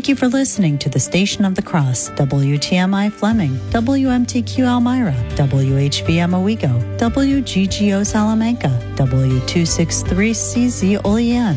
Thank you for listening to the Station of the Cross, WTMI Fleming, WMTQ Elmira, WHVM Owego, WGGO Salamanca, W263CZ Olean.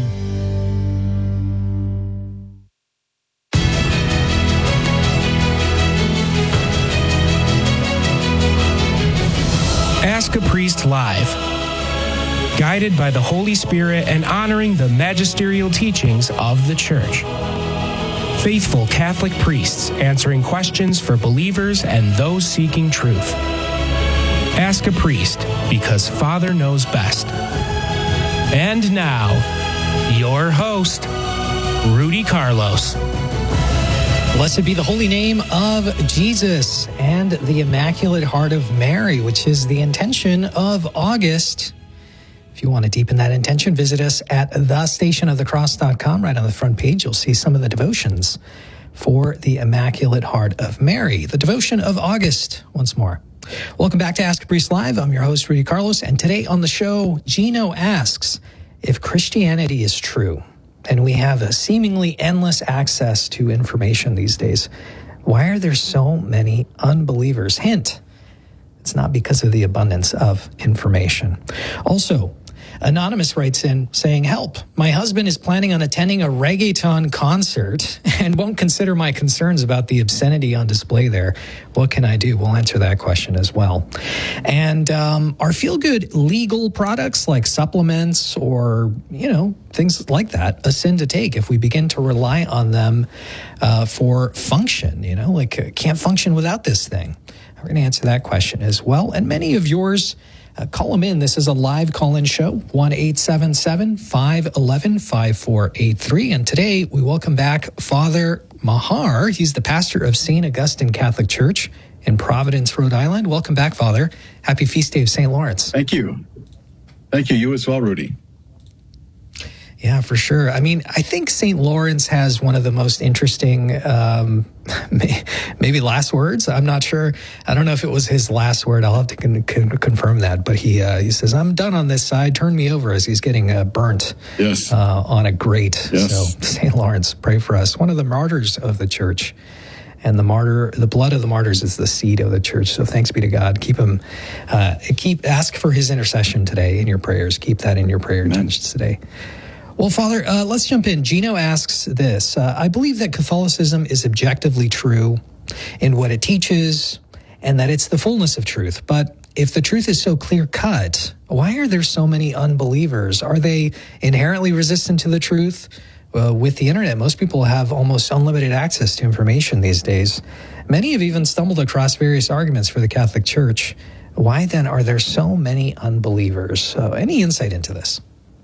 Ask a Priest Live. Guided by the Holy Spirit and honoring the magisterial teachings of the Church. Faithful Catholic priests answering questions for believers and those seeking truth. Ask a Priest, because Father knows best. And now, your host, Rudy Carlos. Blessed be the holy name of Jesus and the Immaculate Heart of Mary, which is the intention of August. If you want to deepen that intention, visit us at thestationofthecross.com. Right on the front page, you'll see some of the devotions for the Immaculate Heart of Mary. The devotion of August, once more. Welcome back to Ask a Priest Live. I'm your host, Rudy Carlos, and today on the show, Gino asks if Christianity is true, and we have a seemingly endless access to information these days. Why are there so many unbelievers? Hint, it's not because of the abundance of information. Also, Anonymous writes in saying, help, my husband is planning on attending a reggaeton concert and won't consider my concerns about the obscenity on display there. What can I do? We'll answer that question as well. And are feel-good legal products like supplements or, things like that a sin to take if we begin to rely on them for function, can't function without this thing? We're going to answer that question as well. And many of yours, call them in. This is a live call-in show, 1-877-511-5483. And today we welcome back Father Mahar. He's the pastor of St. Augustine Catholic Church in Providence, Rhode Island. Welcome back, Father. Happy Feast Day of St. Lawrence. Thank you. Thank you. You as well, Rudy. Yeah, for sure. I mean, I think St. Lawrence has one of the most interesting, maybe last words. I'm not sure. I don't know if it was his last word. I'll have to confirm that. But he says, I'm done on this side. Turn me over, as he's getting burnt on a grate. Yes. So St. Lawrence, pray for us. One of the martyrs of the church. And the blood of the martyrs is the seed of the church. So thanks be to God. Ask for his intercession today in your prayers. Keep that in your prayer intentions today. Well, Father, let's jump in. Gino asks this. I believe that Catholicism is objectively true in what it teaches and that it's the fullness of truth. But if the truth is so clear-cut, why are there so many unbelievers? Are they inherently resistant to the truth? With the internet, most people have almost unlimited access to information these days. Many have even stumbled across various arguments for the Catholic Church. Why then are there so many unbelievers? Any insight into this?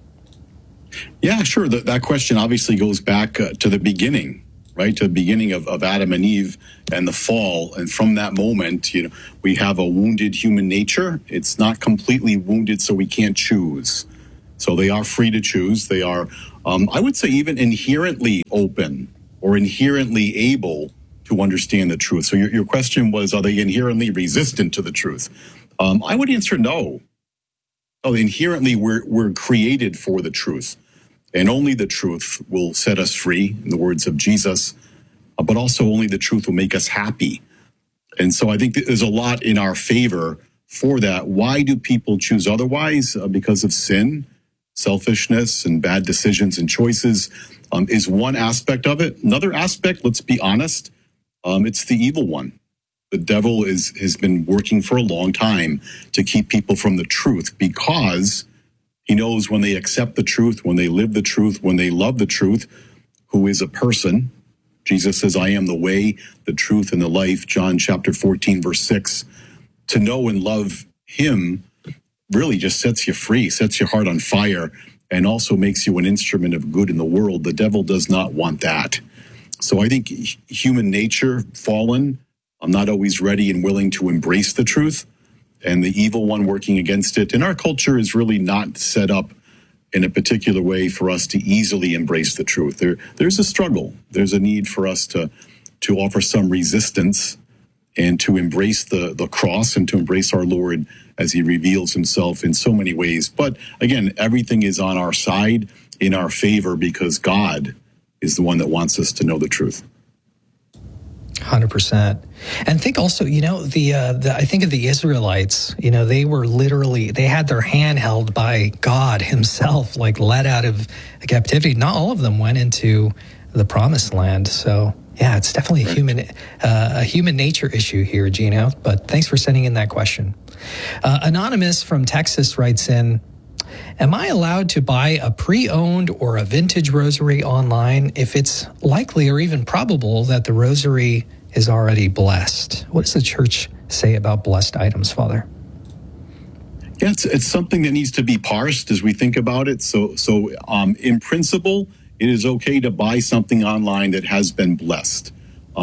Yeah, sure. That question obviously goes back to the beginning, right? To the beginning of Adam and Eve and the fall. And from that moment, we have a wounded human nature. It's not completely wounded, so we can't choose. So they are free to choose. They are, I would say, even inherently open or inherently able to understand the truth. So your question was, are they inherently resistant to the truth? I would answer no. Oh, inherently, we're created for the truth. And only the truth will set us free, in the words of Jesus, but also only the truth will make us happy. And so I think there's a lot in our favor for that. Why do people choose otherwise? Because of sin, selfishness, and bad decisions and choices is one aspect of it. Another aspect, let's be honest, it's the evil one. The devil has been working for a long time to keep people from the truth because he knows when they accept the truth, when they live the truth, when they love the truth, who is a person. Jesus says, I am the way, the truth, and the life. John chapter 14, verse 6. To know and love him really just sets you free, sets your heart on fire, and also makes you an instrument of good in the world. The devil does not want that. So I think human nature, fallen, I'm not always ready and willing to embrace the truth. And the evil one working against it. And our culture is really not set up in a particular way for us to easily embrace the truth. There's a struggle. There's a need for us to offer some resistance and to embrace the cross and to embrace our Lord as he reveals himself in so many ways. But again, everything is on our side, in our favor, because God is the one that wants us to know the truth. 100%. And think also, I think of the Israelites, they were they had their hand held by God himself, like led out of captivity. Not all of them went into the promised land. So yeah, it's definitely a human nature issue here, Gino, but thanks for sending in that question. Anonymous from Texas writes in, am I allowed to buy a pre-owned or a vintage rosary online if it's likely or even probable that the rosary is already blessed? What does the church say about blessed items, Father? Yeah, it's something that needs to be parsed as we think about it. So in principle, it is okay to buy something online that has been blessed.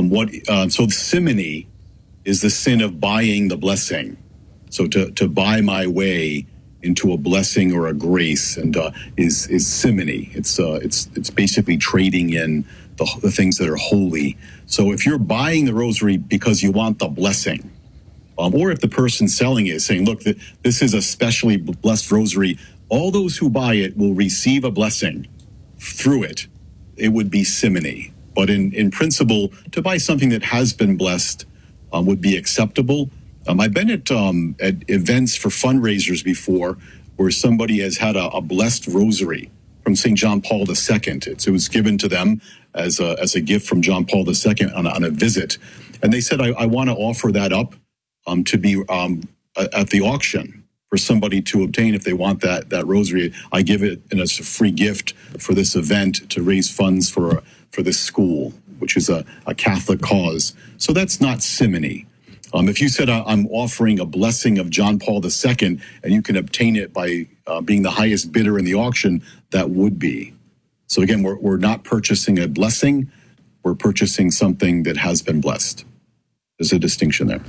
So simony is the sin of buying the blessing. So to buy my way into a blessing or a grace, and is simony. It's basically trading in the things that are holy. So if you're buying the rosary because you want the blessing, or if the person selling it is saying, look, this is a specially blessed rosary, all those who buy it will receive a blessing through it, it would be simony. But in principle, to buy something that has been blessed would be acceptable. I've been at events for fundraisers before where somebody has had a blessed rosary from St. John Paul II. It was given to them as a gift from John Paul II on a visit. And they said, I want to offer that up to be at the auction for somebody to obtain if they want that rosary. I give it as a free gift for this event to raise funds for this school, which is a Catholic cause. So that's not simony. If you said, I'm offering a blessing of John Paul II, and you can obtain it by being the highest bidder in the auction, that would be. So again, we're not purchasing a blessing, we're purchasing something that has been blessed. There's a distinction there.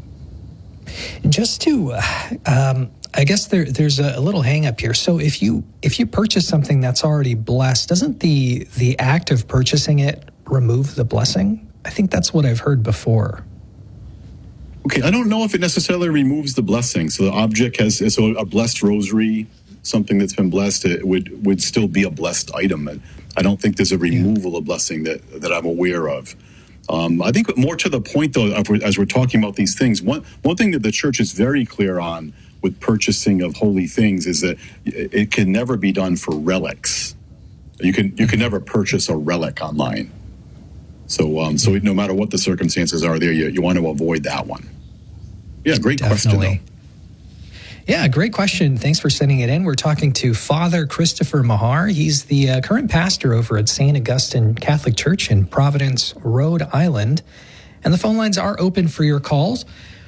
Just to, I guess there's a little hang up here. So if you purchase something that's already blessed, doesn't the act of purchasing it remove the blessing? I think that's what I've heard before. Okay, I don't know if it necessarily removes the blessing. So the object so a blessed rosary, something that's been blessed, it would still be a blessed item. I don't think there's a removal of blessing that I'm aware of. I think more to the point, though, as we're talking about these things, one thing that the church is very clear on with purchasing of holy things is that it can never be done for relics. You can never purchase a relic online. So no matter what the circumstances are there, you want to avoid that one. Yeah, great question, though. Yeah, great question. Thanks for sending it in. We're talking to Father Christopher Mahar. He's the current pastor over at St. Augustine Catholic Church in Providence, Rhode Island. And the phone lines are open for your calls.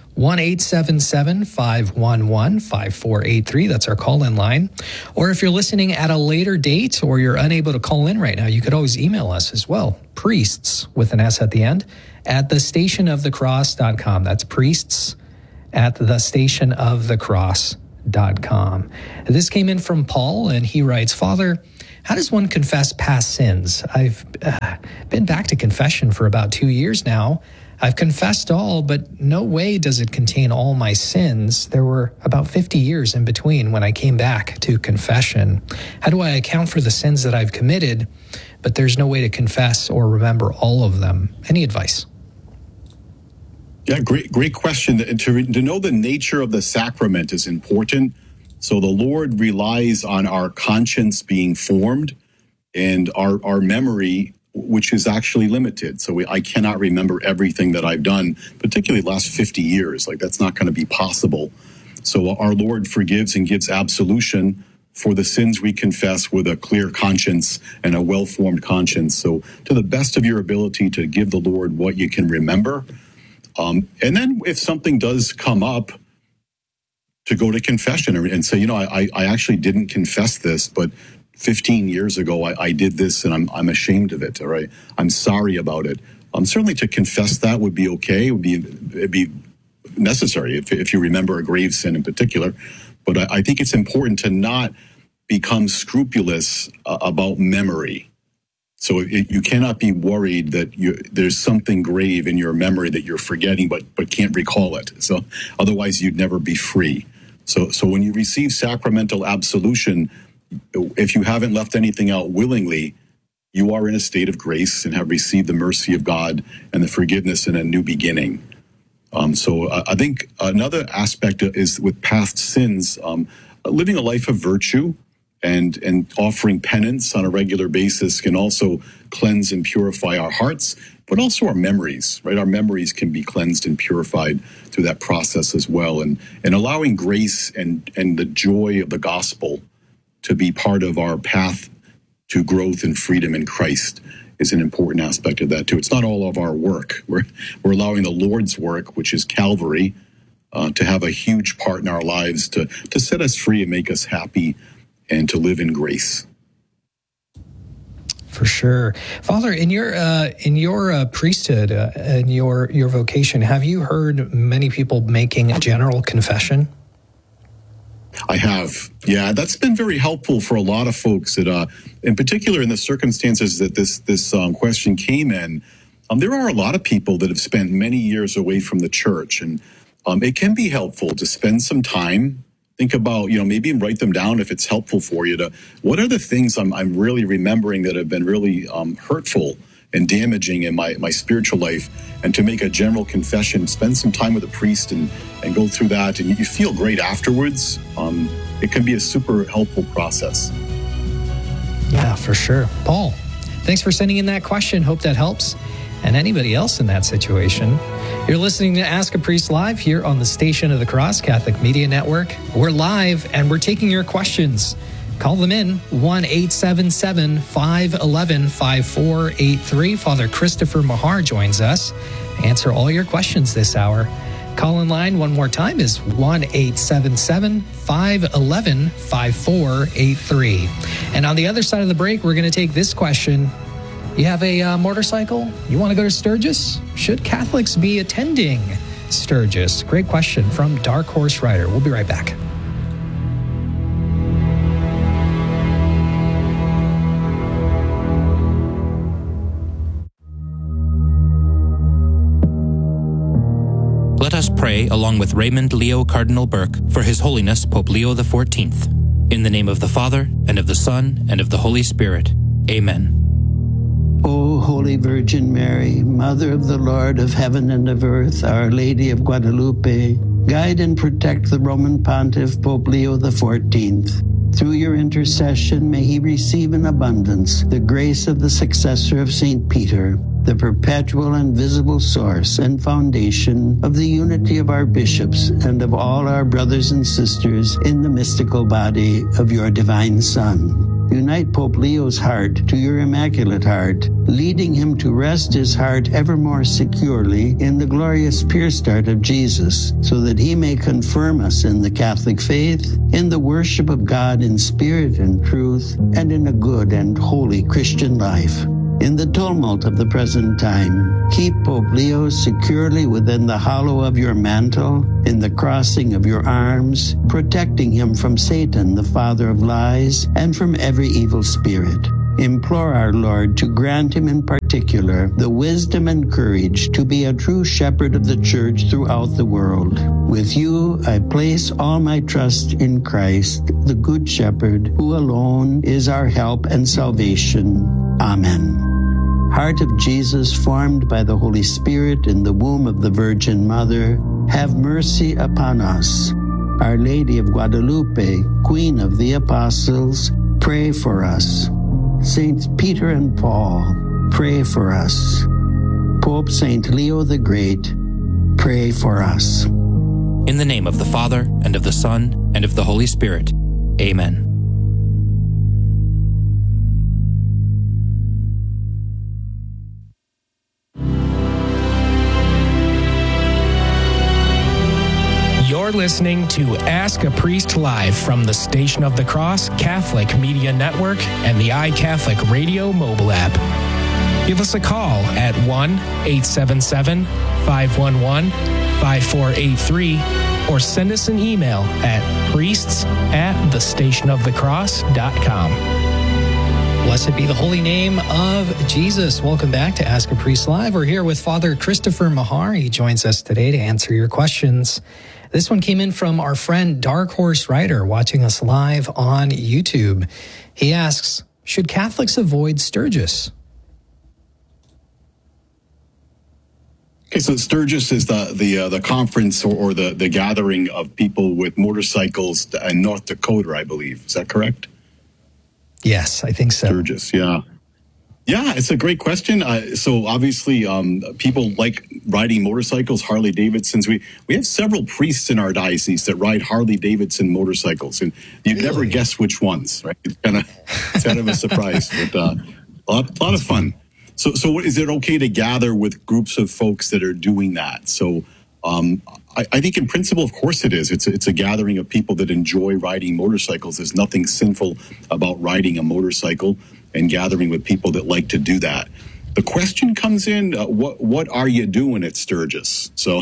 1-877-511-5483. That's our call-in line. Or if you're listening at a later date or you're unable to call in right now, you could always email us as well. Priests, with an S at the end, at thestationofthecross.com. That's priests at thestationofthecross.com. This came in from Paul, and he writes, Father, how does one confess past sins? I've been back to confession for about 2 years now. I've confessed all, but no way does it contain all my sins. There were about 50 years in between when I came back to confession. How do I account for the sins that I've committed, but there's no way to confess or remember all of them? Any advice? Yeah, great question. To know the nature of the sacrament is important. So the Lord relies on our conscience being formed and our memory, which is actually limited. So I cannot remember everything that I've done, particularly the last 50 years. Like, that's not going to be possible. So our Lord forgives and gives absolution for the sins we confess with a clear conscience and a well-formed conscience. So to the best of your ability to give the Lord what you can remember. And then if something does come up, to go to confession and say, I actually didn't confess this, but 15 years ago I did this and I'm ashamed of it, all right? I'm sorry about it. Certainly to confess that would be okay. It'd be necessary if you remember a grave sin in particular. But I think it's important to not become scrupulous about memory. So you cannot be worried that there's something grave in your memory that you're forgetting but can't recall it. So otherwise you'd never be free. So when you receive sacramental absolution, if you haven't left anything out willingly, you are in a state of grace and have received the mercy of God and the forgiveness and a new beginning. So I think another aspect is with past sins, living a life of virtue and offering penance on a regular basis can also cleanse and purify our hearts, but also our memories, right? Our memories can be cleansed and purified through that process as well. And allowing grace and the joy of the gospel to be part of our path to growth and freedom in Christ is an important aspect of that too. It's not all of our work. We're allowing the Lord's work, which is Calvary, to have a huge part in our lives to set us free and make us happy and to live in grace. For sure. Father, in your priesthood, in your vocation, have you heard many people making a general confession? I have. Yeah, that's been very helpful for a lot of folks that, in particular in the circumstances that this question came in, there are a lot of people that have spent many years away from the church, and it can be helpful to spend some time. Think about, maybe write them down if it's helpful for you to, what are the things I'm really remembering that have been really hurtful and damaging in my spiritual life, and to make a general confession, spend some time with a priest and go through that, and you feel great afterwards. It can be a super helpful process. Yeah, for sure. Paul, thanks for sending in that question. Hope that helps. And anybody else in that situation. You're listening to Ask a Priest Live here on the Station of the Cross Catholic Media Network. We're live and we're taking your questions. Call them in, 1-877-511-5483. Father Christopher Mahar joins us to answer all your questions this hour. Call in line one more time is 1-877-511-5483. And on the other side of the break, we're going to take this question. You have a motorcycle? You want to go to Sturgis? Should Catholics be attending Sturgis? Great question from Dark Horse Rider. We'll be right back. Let us pray along with Raymond Leo Cardinal Burke for His Holiness Pope Leo XIV. In the name of the Father, and of the Son, and of the Holy Spirit. Amen. O Holy Virgin Mary, Mother of the Lord of heaven and of earth, Our Lady of Guadalupe, guide and protect the Roman Pontiff Pope Leo XIV. Through your intercession, may he receive in abundance the grace of the successor of St. Peter, the perpetual and visible source and foundation of the unity of our bishops and of all our brothers and sisters in the mystical body of your divine Son. Unite Pope Leo's heart to your Immaculate Heart, leading him to rest his heart ever more securely in the glorious pure start of Jesus, so that he may confirm us in the Catholic faith, in the worship of God in spirit and truth, and in a good and holy Christian life. In the tumult of the present time, keep Pope Leo securely within the hollow of your mantle, in the crossing of your arms, protecting him from Satan, the father of lies, and from every evil spirit. Implore our Lord to grant him in particular the wisdom and courage to be a true shepherd of the Church throughout the world. With you, I place all my trust in Christ, the Good Shepherd, who alone is our help and salvation. Amen. Heart of Jesus, formed by the Holy Spirit in the womb of the Virgin Mother, have mercy upon us. Our Lady of Guadalupe, Queen of the Apostles, pray for us. Saints Peter and Paul, pray for us. Pope Saint Leo the Great, pray for us. In the name of the Father, and of the Son, and of the Holy Spirit. Amen. You're listening to Ask a Priest Live from the Station of the Cross Catholic Media Network and the iCatholic Radio mobile app. Give us a call at 1-877-511-5483 or send us an email at priests@thestationofthecross.com. Blessed be the holy name of Jesus. Welcome back to Ask a Priest Live. We're here with Father Christopher Mahar. He joins us today to answer your questions. This one came in from our friend Dark Horse Rider watching us live on YouTube. He asks, should Catholics avoid Sturgis? Okay, so Sturgis is the conference or the gathering of people with motorcycles in North Dakota, I believe. Is that correct? Yes, I think so. Sturgis, yeah. Yeah, it's a great question. So obviously, people like riding motorcycles, Harley Davidsons. We have several priests in our diocese that ride Harley Davidson motorcycles, and you'd never guess which ones, right? It's kind of a surprise, but a lot of fun. So is it okay to gather with groups of folks that are doing that? So I think in principle, of course it is. It's a gathering of people that enjoy riding motorcycles. There's nothing sinful about riding a motorcycle and gathering with people that like to do that. The question comes in, what are you doing at Sturgis? So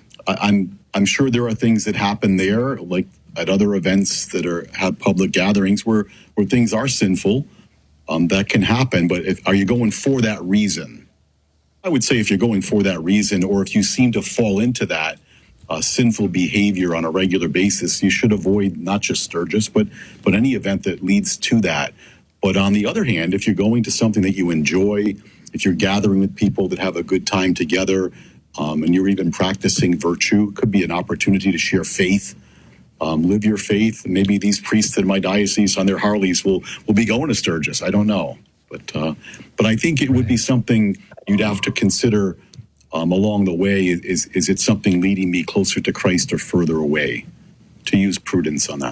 I'm sure there are things that happen there, like at other events that have public gatherings where things are sinful. That can happen, but are you going for that reason? I would say if you're going for that reason, or if you seem to fall into that sinful behavior on a regular basis, you should avoid not just Sturgis, but any event that leads to that. But on the other hand, if you're going to something that you enjoy, if you're gathering with people that have a good time together, and you're even practicing virtue, it could be an opportunity to share faith. Live your faith. Maybe these priests in my diocese on their Harleys will be going to Sturgis. I don't know, but I think it would be something you'd have to consider along the way. Is it something leading me closer to Christ or further away? To use prudence on that.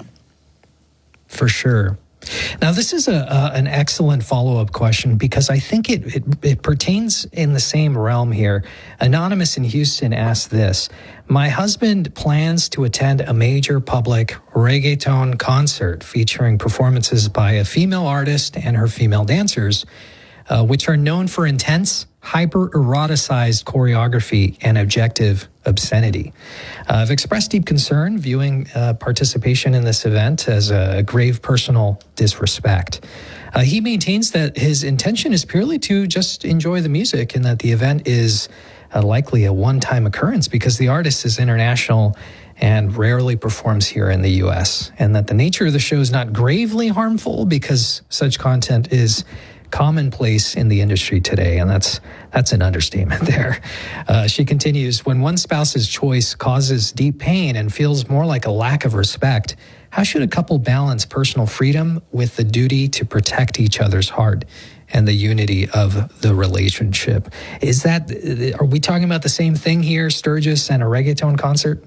For sure. Now, this is an excellent follow-up question because I think it pertains in the same realm here. Anonymous in Houston asked this: my husband plans to attend a major public reggaeton concert featuring performances by a female artist and her female dancers, which are known for intense, hyper-eroticized choreography and objective obscenity. I've expressed deep concern viewing participation in this event as a grave personal disrespect. He maintains that his intention is purely to just enjoy the music and that the event is likely a one-time occurrence because the artist is international and rarely performs here in the U.S., and that the nature of the show is not gravely harmful because such content is commonplace in the industry today, and that's an understatement there. She continues, when one spouse's choice causes deep pain and feels more like a lack of respect, how should a couple balance personal freedom with the duty to protect each other's heart and the unity of the relationship? Are we talking about the same thing here, Sturgis and a reggaeton concert?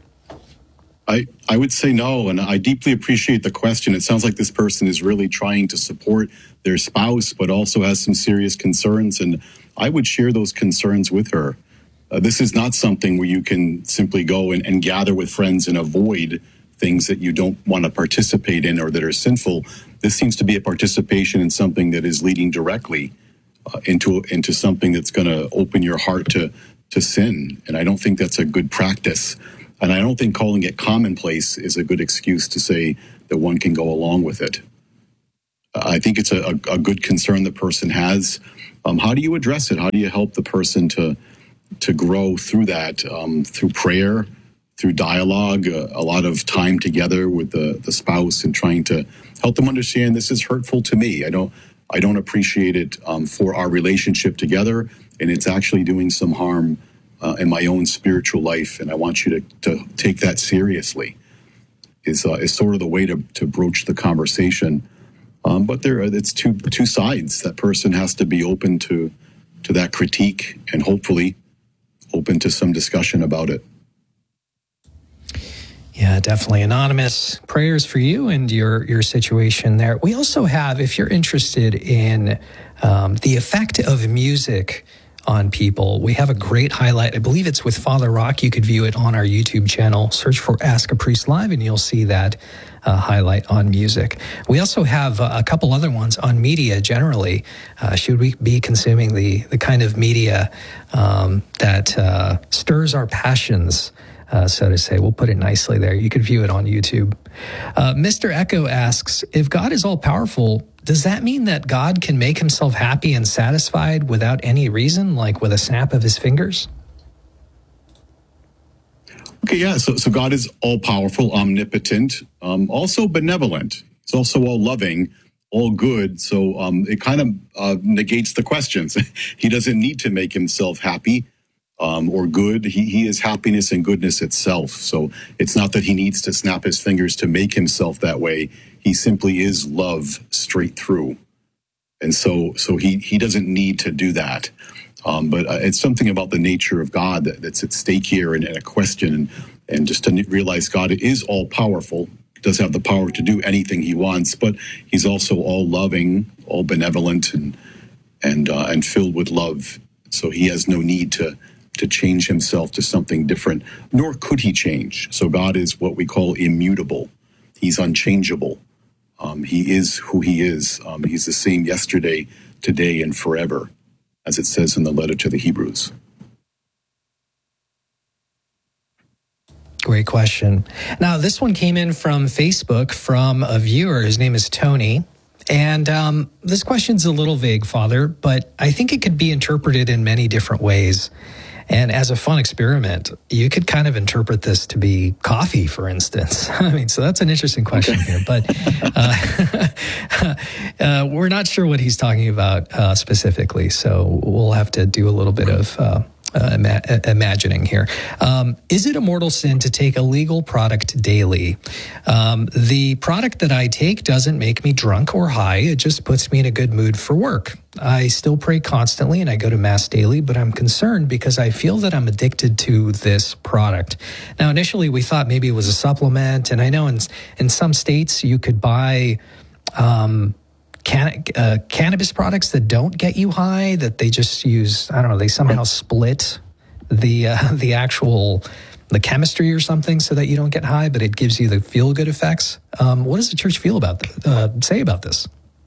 I would say no, and I deeply appreciate the question. It sounds like this person is really trying to support their spouse, but also has some serious concerns, and I would share those concerns with her. This is not something where you can simply go and gather with friends and avoid things that you don't want to participate in or that are sinful. This seems to be a participation in something that is leading directly into something that's going to open your heart to sin, and I don't think that's a good practice. And I don't think calling it commonplace is a good excuse to say that one can go along with it. I think it's a good concern the person has. How do you address it? How do you help the person to grow through that? Through prayer, through dialogue, a lot of time together with the spouse and trying to help them understand this is hurtful to me. I don't appreciate it for our relationship together, and it's actually doing some harm in my own spiritual life, and I want you to take that seriously. Is sort of the way to broach the conversation. But it's two sides. That person has to be open to that critique and hopefully open to some discussion about it. Yeah, definitely. Anonymous, prayers for you and your situation there. We also have, if you're interested in the effect of music on people, we have a great highlight. I believe it's with Father Rock. You could view it on our YouTube channel. Search for Ask a Priest Live and you'll see that highlight on music. We also have a couple other ones on media generally. Should we be consuming the kind of media that stirs our passions, so to say? We'll put it nicely there. You could view it on YouTube. Mr. Echo asks, if God is all-powerful, does that mean that God can make himself happy and satisfied without any reason, like with a snap of his fingers? Okay, yeah. So God is all-powerful, omnipotent, also benevolent. He's also all-loving. all good. So it kind of negates the questions. He doesn't need to make himself happy or good. He is happiness and goodness itself. So it's not that he needs to snap his fingers to make himself that way. He simply is love straight through. And so he doesn't need to do that. But it's something about the nature of God that's at stake here, and a question, and just to realize God is all powerful, does have the power to do anything he wants, but he's also all loving, all benevolent, and filled with love. So he has no need to change himself to something different, nor could he change. So God is what we call immutable. He's unchangeable. He is who he is. He's the same yesterday, today, and forever, as it says in the letter to the Hebrews. Great question. Now, this one came in from Facebook from a viewer. His name is Tony. And this question's a little vague, Father, but I think it could be interpreted in many different ways. And as a fun experiment, you could kind of interpret this to be coffee, for instance. I mean, so that's an interesting question here. But we're not sure what he's talking about specifically. So we'll have to do a little bit of imagining here. Is it a mortal sin to take a legal product daily? The product that I take doesn't make me drunk or high. It just puts me in a good mood for work. I still pray constantly and I go to Mass daily, but I'm concerned because I feel that I'm addicted to this product. Now, initially we thought maybe it was a supplement, and I know in some states you could buy cannabis products that don't get you high, that they just use, I don't know, they somehow split the chemistry or something so that you don't get high, but it gives you the feel-good effects. What does the church feel about say about this?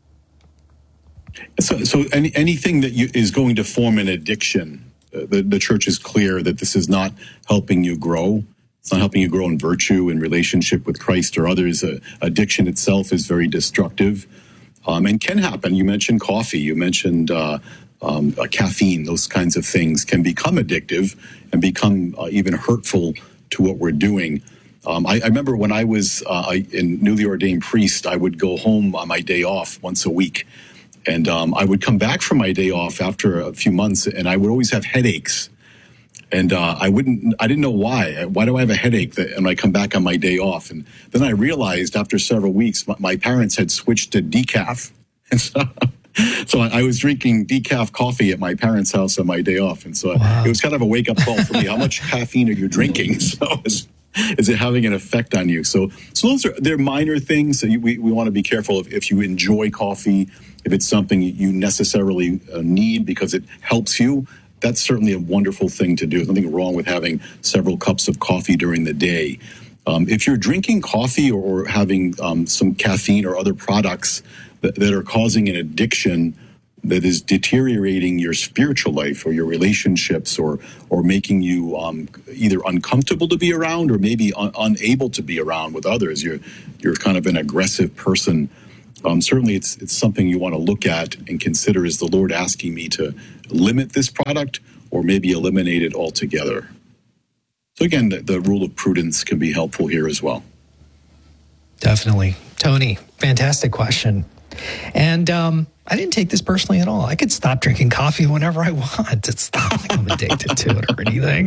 So anything that is going to form an addiction, the church is clear that this is not helping you grow. It's not helping you grow in virtue, in relationship with Christ or others. Addiction itself is very destructive. And can happen. You mentioned coffee. You mentioned caffeine. Those kinds of things can become addictive and become even hurtful to what we're doing. I remember when I was a newly ordained priest, I would go home on my day off once a week. And I would come back from my day off after a few months, and I would always have headaches. And I didn't know why. Why do I have a headache when I come back on my day off? And then I realized after several weeks, my parents had switched to decaf. And so I was drinking decaf coffee at my parents' house on my day off. And so It was kind of a wake-up call for me. How much caffeine are you drinking? So is it having an effect on you? So they're minor things. So we want to be careful if you enjoy coffee, if it's something you necessarily need because it helps you. That's certainly a wonderful thing to do. There's nothing wrong with having several cups of coffee during the day. If you're drinking coffee or having some caffeine or other products that are causing an addiction that is deteriorating your spiritual life or your relationships or making you either uncomfortable to be around or maybe unable to be around with others, you're kind of an aggressive person. Certainly it's something you want to look at and consider, is the Lord asking me to limit this product or maybe eliminate it altogether? So again, the rule of prudence can be helpful here as well. Definitely. Tony, fantastic question. And I didn't take this personally at all. I could stop drinking coffee whenever I want. It's not like I'm addicted to it or anything.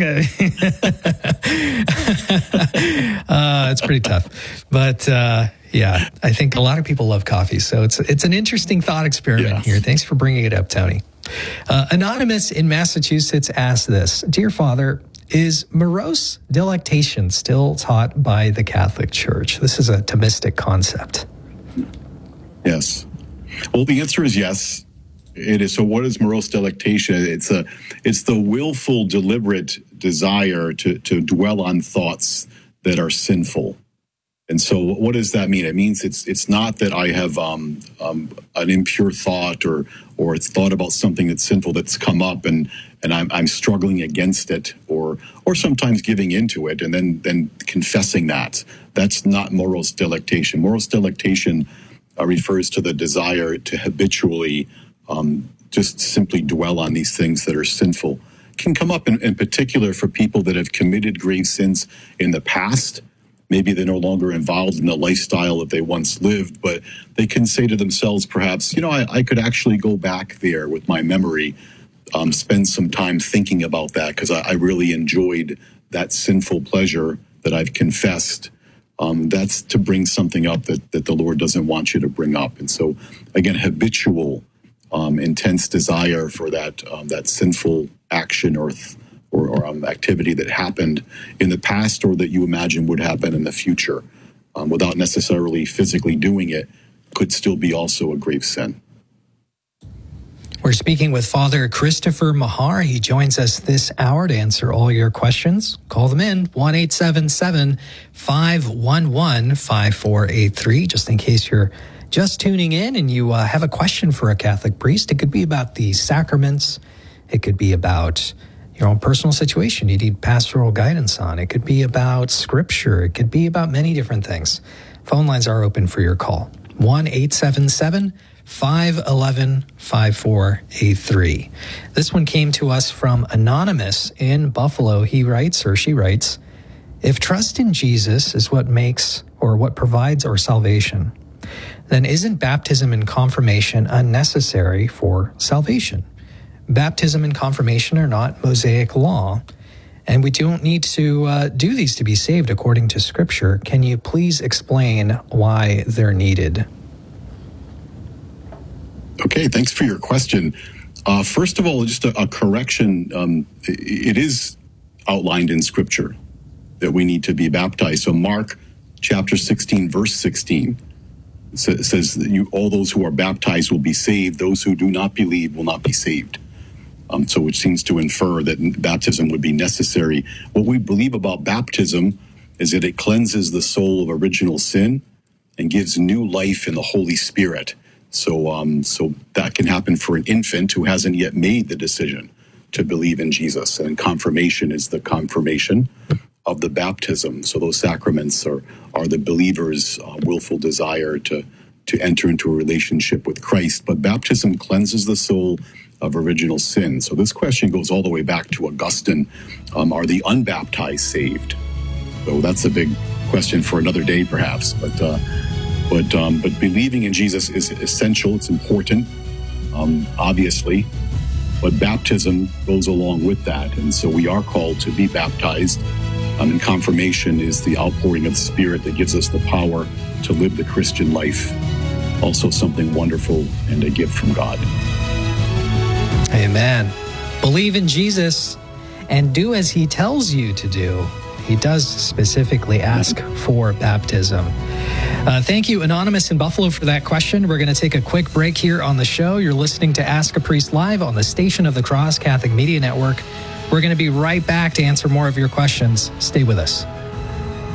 It's pretty tough. But yeah, I think a lot of people love coffee. So it's an interesting thought experiment here. Thanks for bringing it up, Tony. Anonymous in Massachusetts asked this: Dear Father, is morose delectation still taught by the Catholic Church? This is a Thomistic concept. Yes. Well, the answer is yes. It is. So what is morose delectation? It's the willful, deliberate desire to dwell on thoughts that are sinful. And so what does that mean? It means it's not that I have an impure thought or thought about something that's sinful that's come up and I'm struggling against it or sometimes giving into it and then confessing that. That's not morose delectation. Morose delectation refers to the desire to habitually just simply dwell on these things that are sinful. Can come up in particular for people that have committed grave sins in the past Maybe they're no longer involved in the lifestyle that they once lived, but they can say to themselves, perhaps, I could actually go back there with my memory, spend some time thinking about that, because I really enjoyed that sinful pleasure that I've confessed. That's to bring something up that the Lord doesn't want you to bring up. And so, again, habitual, intense desire for that sinful action or activity that happened in the past or that you imagine would happen in the future, without necessarily physically doing it, could still be also a grave sin. We're speaking with Father Christopher Mahar. He joins us this hour to answer all your questions. Call them in, 1-877-511-5483, just in case you're just tuning in and you have a question for a Catholic priest. It could be about the sacraments. It could be about your own personal situation you need pastoral guidance on. It could be about scripture. It could be about many different things. Phone lines are open for your call. 1-877-511-5483. This one came to us from Anonymous in Buffalo. He writes, or she writes, if trust in Jesus is what makes or what provides our salvation, then isn't baptism and confirmation unnecessary for salvation? Baptism and confirmation are not Mosaic law, and we don't need to do these to be saved according to Scripture. Can you please explain why they're needed? Okay, thanks for your question. First of all, just a correction. It is outlined in Scripture that we need to be baptized. So Mark chapter 16, verse 16 says that all those who are baptized will be saved. Those who do not believe will not be saved. So which seems to infer that baptism would be necessary. What we believe about baptism is that it cleanses the soul of original sin and gives new life in the Holy Spirit. So that can happen for an infant who hasn't yet made the decision to believe in Jesus. And confirmation is the confirmation of the baptism. So those sacraments are the believer's willful desire to enter into a relationship with Christ. But baptism cleanses the soul of original sin. So this question goes all the way back to Augustine. Are the unbaptized saved? So that's a big question for another day, perhaps. But believing in Jesus is essential. It's important, obviously. But baptism goes along with that. And so we are called to be baptized. And confirmation is the outpouring of the Spirit that gives us the power to live the Christian life. Also something wonderful and a gift from God. Amen. Believe in Jesus and do as he tells you to do. He does specifically ask for baptism. Thank you, Anonymous in Buffalo, for that question. We're going to take a quick break here on the show. You're listening to Ask a Priest Live on the Station of the Cross Catholic Media Network. We're going to be right back to answer more of your questions. Stay with us.